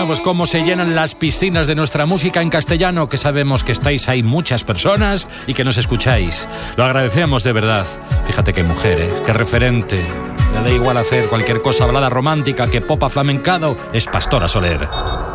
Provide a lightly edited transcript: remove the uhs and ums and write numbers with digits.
pues cómo se llenan las piscinas de nuestra música en castellano, que sabemos que estáis ahí muchas personas y que nos escucháis. Lo agradecemos de verdad. Fíjate qué mujer, qué referente. Le da igual hacer cualquier cosa, balada romántica, que popa flamencado, es Pastora Soler.